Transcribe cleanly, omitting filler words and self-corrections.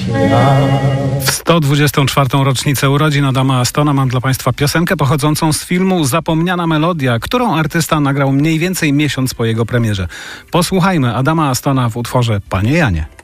W 124. rocznicę urodzin Adama Astona mam dla Państwa piosenkę pochodzącą z filmu Zapomniana melodia, którą artysta nagrał mniej więcej miesiąc po jego premierze. Posłuchajmy Adama Astona w utworze Panie Janie.